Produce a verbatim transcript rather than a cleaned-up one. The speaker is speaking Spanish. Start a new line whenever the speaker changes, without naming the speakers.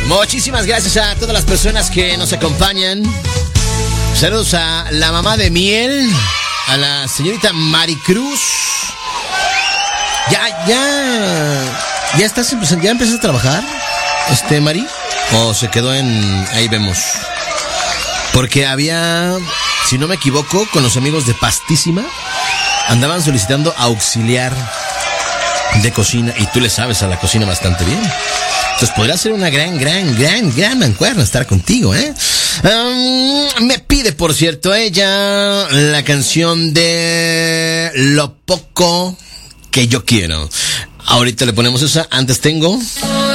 Muchísimas gracias a todas las personas que nos acompañan. Saludos a la mamá de Miel, a la señorita Maricruz. Ya, ya, ya estás empezando, ya empezaste a trabajar, este, Mari, o se quedó en, ahí vemos. Porque había, si no me equivoco, con los amigos de Pastísima, andaban solicitando auxiliar de cocina, y tú le sabes a la cocina bastante bien. Entonces podría ser una gran, gran, gran, gran mancuerna estar contigo, ¿eh? Um, me pide, por cierto, ella la canción de Lo Poco Que Yo Quiero. Ahorita le ponemos esa. Antes tengo